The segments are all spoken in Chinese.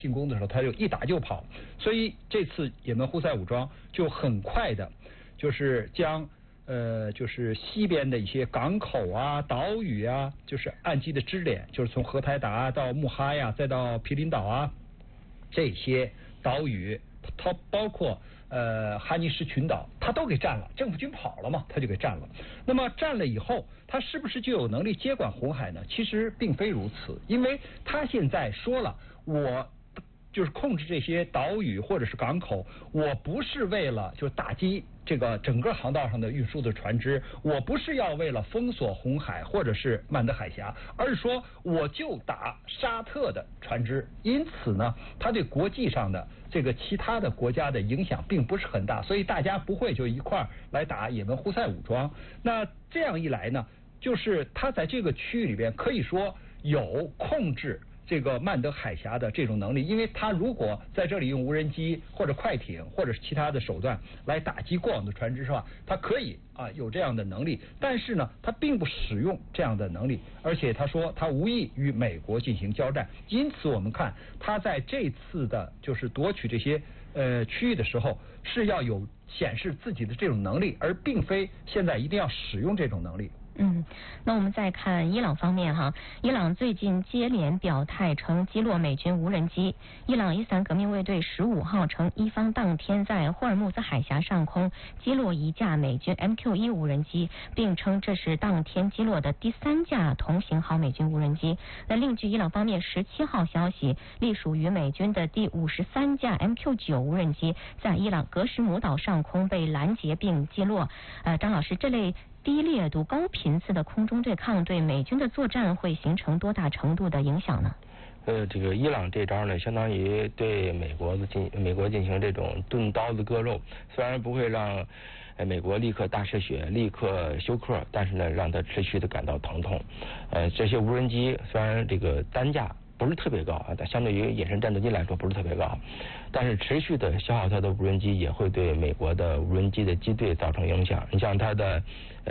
进攻的时候，他就一打就跑，所以这次也门胡塞武装就很快的，就是将就是西边的一些港口啊、岛屿啊，就是岸基的支点，就是从荷台达到穆哈呀，再到毗邻岛啊，这些岛屿，它包括哈尼什群岛，他都给占了，政府军跑了嘛，他就给占了。那么占了以后，他是不是就有能力接管红海呢？其实并非如此，因为他现在说了，我就是控制这些岛屿或者是港口，我不是为了就是打击这个整个航道上的运输的船只，我不是要为了封锁红海或者是曼德海峡，而是说我就打沙特的船只。因此呢，它对国际上的这个其他的国家的影响并不是很大，所以大家不会就一块儿来打也门胡塞武装。那这样一来呢，就是它在这个区域里边可以说有控制这个曼德海峡的这种能力，因为他如果在这里用无人机或者快艇或者是其他的手段来打击过往的船只，是吧？他可以有这样的能力，但是呢，他并不使用这样的能力，而且他说他无意与美国进行交战。因此，我们看他在这次的就是夺取这些区域的时候，是要有显示自己的这种能力，而并非现在一定要使用这种能力。 那我们再看伊朗方面哈，伊朗最近接连表态称击落美军无人机。伊朗伊斯兰革命卫队15号称，伊方当天在霍尔木兹海峡上空击落一架美军 MQ-1无人机，并称这是当天击落的第3架同型号美军无人机。那另据伊朗方面17号消息，隶属于美军的第53架 MQ-9无人机在伊朗格什姆岛上空被拦截并击落。张老师，这类低烈度、高频次的空中对抗对美军的作战会形成多大程度的影响呢？ 这个伊朗这招呢，相当于对美国进行这种钝刀子割肉，虽然不会让美国立刻大失血、立刻休克，但是呢，让他持续的感到疼痛。这些无人机虽然这个单价不是特别高但相对于野生战斗机来说不是特别高，但是持续的消耗它的无人机也会对美国的无人机的机队造成影响。你像它的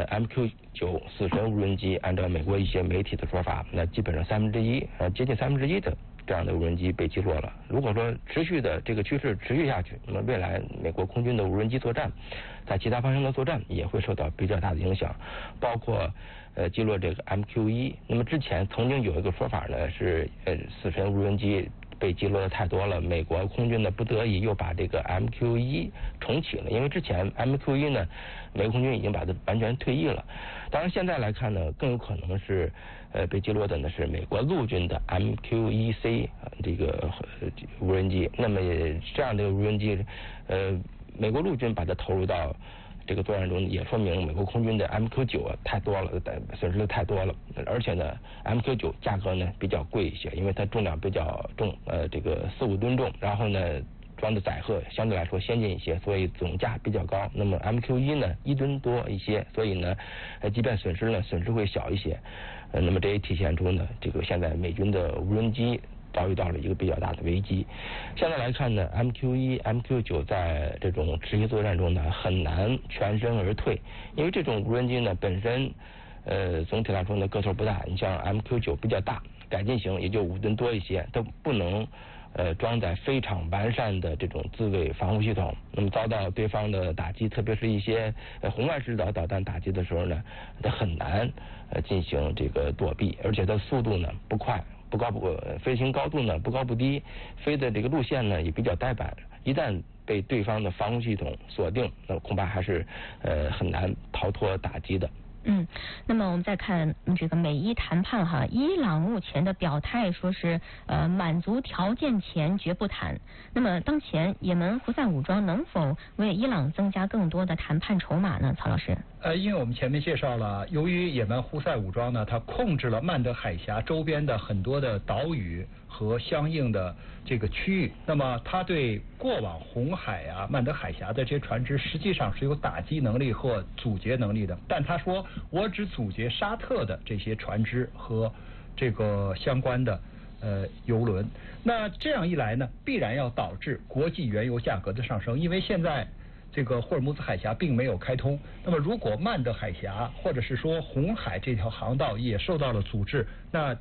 MQ-9死神无人机，按照美国一些媒体的说法，那基本上接近1/3的这样的无人机被击落了。如果说持续的这个趋势持续下去，那么未来美国空军的无人机作战，在其他方向的作战也会受到比较大的影响，包括击落这个 MQ-1。那么之前曾经有一个说法呢，是死神无人机被击落的太多了，美国空军呢不得已又把这个 MQ-1重启了，因为之前 MQ-1呢，美国空军已经把它完全退役了。当然现在来看呢，更有可能是被击落的呢是美国陆军的 MQ-1C 这个无人机。那么这样的无人机美国陆军把它投入到这个作战中，也说明美国空军的 MQ-9太多了，损失的太多了。而且呢 MQ-9价格呢比较贵一些，因为它重量比较重，这个4-5吨重，然后呢装的载荷相对来说先进一些，所以总价比较高。那么 MQ-1呢1吨多一些，所以呢即便损失会小一些。那么这也体现出呢这个现在美军的无人机遭遇到了一个比较大的危机。现在来看呢 MQ-1、MQ-9在这种持续作战中呢很难全身而退，因为这种无人机呢本身总体来说呢个头不大，你像 MQ-9比较大，改进型也就5吨多一些，都不能装载非常完善的这种自卫防护系统。那么遭到对方的打击，特别是一些红外式导弹打击的时候呢，它很难进行这个躲避，而且它速度呢不快，飞行高度呢不高不低，飞的这个路线呢也比较呆板，一旦被对方的防护系统锁定，那恐怕还是很难逃脱打击的。 那么我们再看这个美伊谈判哈，伊朗目前的表态说是满足条件前绝不谈。那么当前也门胡塞武装能否为伊朗增加更多的谈判筹码呢？曹老师。 因为我们前面介绍了，由于也门胡塞武装呢，它控制了曼德海峡周边的很多的岛屿和相应的这个区域，那么它对过往红海曼德海峡的这些船只实际上是有打击能力和阻截能力的。但他说我只阻截沙特的这些船只和这个相关的油轮。那这样一来呢，必然要导致国际原油价格的上升，因为现在这个霍尔木兹海峡并没有开通，那么如果曼德海峡或者是说红海这条航道也受到了阻滞，那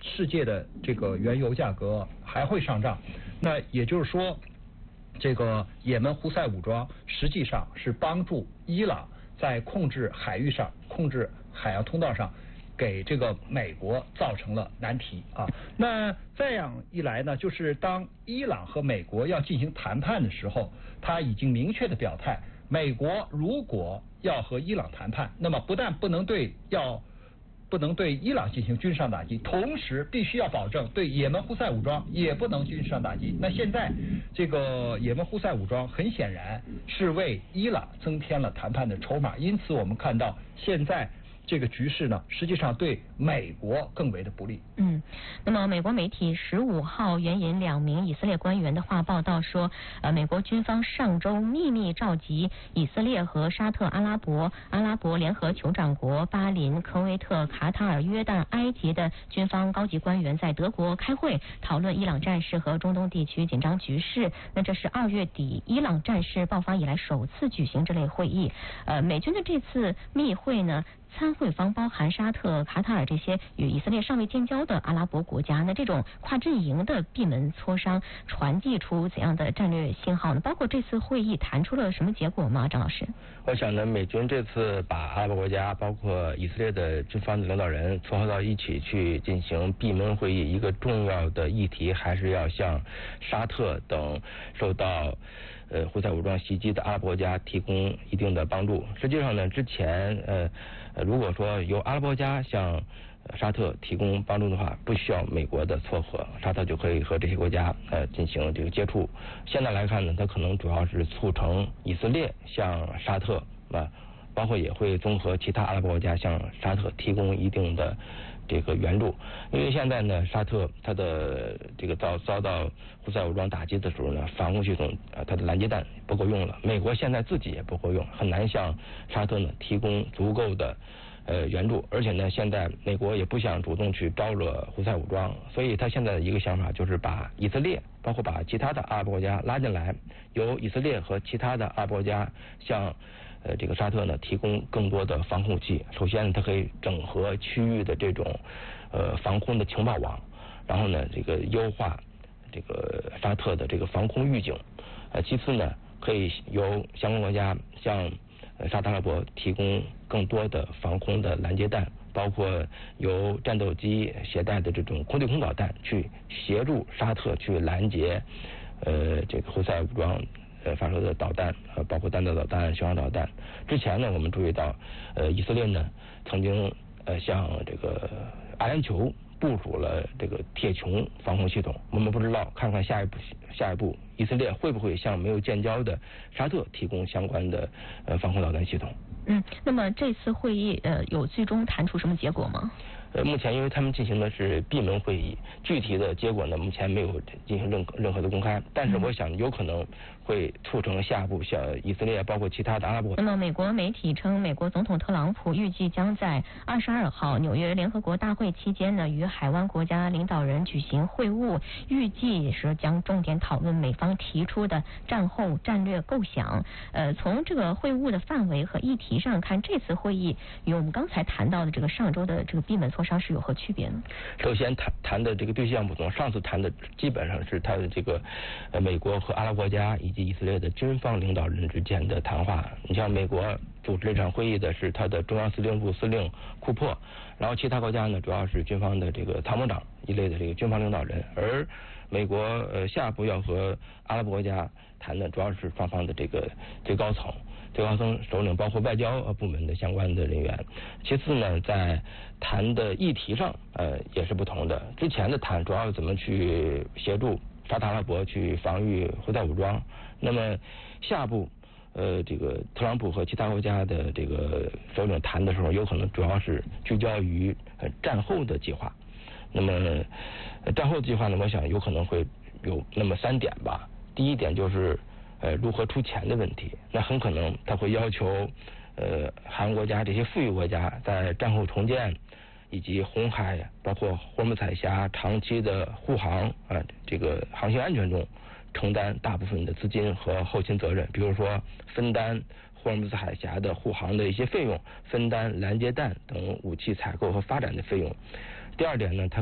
世界的这个原油价格还会上涨。那也就是说，这个也门胡塞武装实际上是帮助伊朗在控制海域上、控制海洋通道上，给这个美国造成了难题啊。那这样一来呢，就是当伊朗和美国要进行谈判的时候，他已经明确的表态，美国如果要和伊朗谈判，那么不但不能对伊朗进行军事上打击，同时必须要保证对也门胡塞武装也不能军事上打击。那现在这个也门胡塞武装很显然是为伊朗增添了谈判的筹码，因此我们看到现在这个局势呢，实际上对美国更为的不利。 那么美国媒体15号援引2名以色列官员的话报道说，美国军方上周秘密召集以色列和沙特阿拉伯联合酋长国、巴林、科威特、卡塔尔、约旦、埃及的军方高级官员在德国开会，讨论伊朗战事和中东地区紧张局势。那这是2月底伊朗战事爆发以来首次举行这类会议。美军的这次密会呢，参会方包含沙特、卡塔尔这些与以色列尚未建交的阿拉伯国家。那这种跨阵营的闭门磋商传递出怎样的战略信号呢？包括这次会议谈出了什么结果吗？张老师， 我想呢，美军这次把阿拉伯国家包括以色列的军方的领导人撮合到一起去进行闭门会议，一个重要的议题还是要向沙特等受到胡塞武装袭击的阿拉伯国家提供一定的帮助。实际上呢，之前如果说由阿拉伯国家向沙特提供帮助的话，不需要美国的撮合，沙特就可以和这些国家进行这个接触。现在来看呢，它可能主要是促成以色列向沙特包括也会综合其他阿拉伯国家向沙特提供一定的这个援助。因为现在呢，沙特它的这个遭到胡塞武装打击的时候呢，防空系统它的拦截弹不够用了，美国现在自己也不够用，很难向沙特呢提供足够的援助。而且呢，现在美国也不想主动去招惹胡塞武装，所以他现在的一个想法就是把以色列包括把其他的阿拉伯国家拉进来，由以色列和其他的阿拉伯国家向这个沙特呢提供更多的防空武器。首先它可以整合区域的这种防空的情报网，然后呢这个优化这个沙特的这个防空预警。其次呢，可以由相关国家向沙特阿拉伯提供更多的防空的拦截弹，包括由战斗机携带的这种空对空导弹去协助沙特去拦截这个胡塞武装发射的导弹，包括弹道导弹、巡航导弹。之前呢，我们注意到以色列呢曾经向这个阿联酋部署了这个铁穹防空系统。我们不知道，看看下一步以色列会不会向没有建交的沙特提供相关的防空导弹系统。 那么这次会议有最终谈出什么结果吗？ 目前因为他们进行的是闭门会议，具体的结果呢目前没有进行任何的公开，但是我想有可能会促成下一步像以色列包括其他的阿拉伯。 那么美国媒体称，美国总统特朗普预计将在22号纽约联合国大会期间呢，与海湾国家领导人举行会晤，预计是将重点讨论美方提出的战后战略构想。从这个会晤的范围和议题上看，这次会议与我们刚才谈到的这个上周的这个闭门磋商是有何区别呢？ 首先谈的这个对象不同，上次谈的基本上是他的这个美国和阿拉伯国家以及以色列的军方领导人之间的谈话。你像美国组织这场会议的是他的中央司令部司令库珀，然后其他国家呢主要是军方的这个参谋长一类的这个军方领导人，而美国下一步要和阿拉伯国家谈的主要是双方的这个最高层首领，包括外交部门的相关的人员。其次呢，在谈的议题上也是不同的。之前的谈主要怎么去协助沙特阿拉伯去防御胡塞武装，那么下一步这个特朗普和其他国家的这个首领谈的时候，有可能主要是聚焦于战后的计划。那么战后的计划呢，我想有可能会有那么3点吧。第一点就是如何出钱的问题，那很可能他会要求韩国家这些富裕国家在战后重建以及红海包括霍尔木兹海峡长期的护航这个航行安全中承担大部分的资金和后勤责任，比如说分担霍尔木兹海峡的护航的一些费用，分担拦截弹等武器采购和发展的费用。第二点呢，它